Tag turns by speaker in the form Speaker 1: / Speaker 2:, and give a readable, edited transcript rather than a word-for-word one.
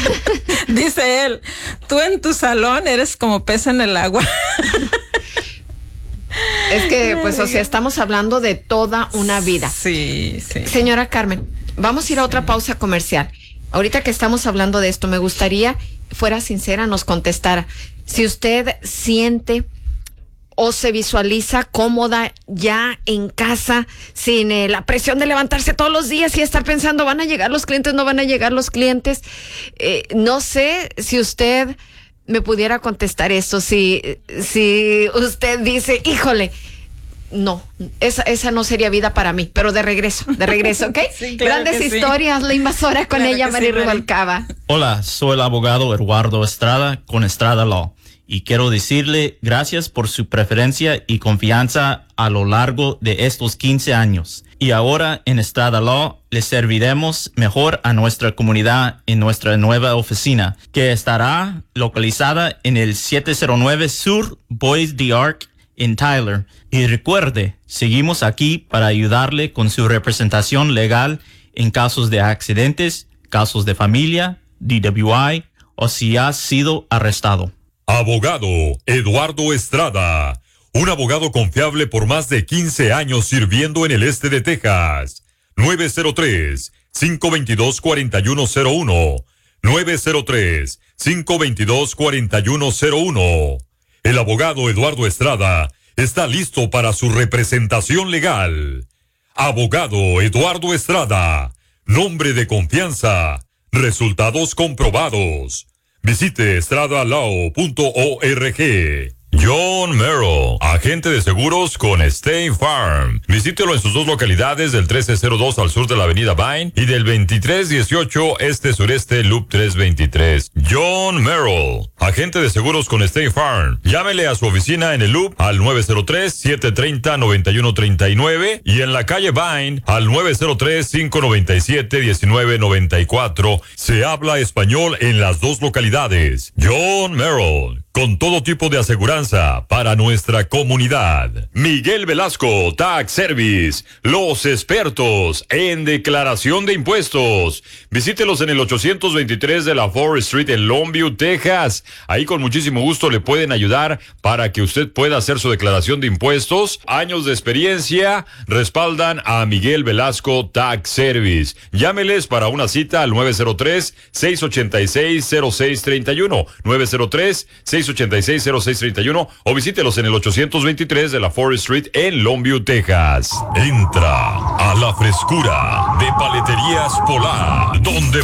Speaker 1: Dice él, tú en tu salón eres como pez en el agua.
Speaker 2: Es que, pues, o sea, estamos hablando de toda una vida.
Speaker 1: Sí.
Speaker 2: Señora Carmen, vamos a ir a otra pausa comercial. Ahorita que estamos hablando de esto, me gustaría, fuera sincera, nos contestara. Si usted siente o se visualiza cómoda ya en casa, sin la presión de levantarse todos los días y estar pensando, ¿van a llegar los clientes, no van a llegar los clientes? No sé si usted me pudiera contestar esto, si usted dice, híjole, no, esa no sería vida para mí, pero de regreso, ¿ok?
Speaker 1: Sí, claro.
Speaker 2: Grandes historias, La Invasora con
Speaker 1: claro
Speaker 2: ella, Mary Rubalcaba.
Speaker 3: Hola, soy el abogado Eduardo Estrada con Estrada Law y quiero decirle gracias por su preferencia y confianza a lo largo de estos 15 años. Y ahora en Estrada Law le serviremos mejor a nuestra comunidad en nuestra nueva oficina, que estará localizada en el 709 Sur Bois d'Arc en Tyler. Y recuerde, seguimos aquí para ayudarle con su representación legal en casos de accidentes, casos de familia, DWI o si ha sido arrestado.
Speaker 4: Abogado Eduardo Estrada, un abogado confiable por más de 15 años sirviendo en el este de Texas. 903-522-4101. 903-522-4101. El abogado Eduardo Estrada está listo para su representación legal. Abogado Eduardo Estrada, nombre de confianza, resultados comprobados. Visite estradalaw.org. John Merrill, agente de seguros con State Farm. Visítelo en sus dos localidades, del 1302 al sur de la avenida Vine y del 2318 este-sureste Loop 323. John Merrill, agente de seguros con State Farm. Llámele a su oficina en el Loop al 903-730-9139 y en la calle Vine al 903-597-1994. Se habla español en las dos localidades. John Merrill, con todo tipo de aseguranza para nuestra comunidad. Miguel Velasco Tax Service, los expertos en declaración de impuestos. Visítelos en el 823 de la Forest Street en Longview, Texas. Ahí con muchísimo gusto le pueden ayudar para que usted pueda hacer su declaración de impuestos. Años de experiencia respaldan a Miguel Velasco Tax Service. Llámeles para una cita al 903-686-0631. 903-686-0631 o visítelos en el 823 de la Forest Street en Longview, Texas. Entra a la frescura de Paleterías Polar, donde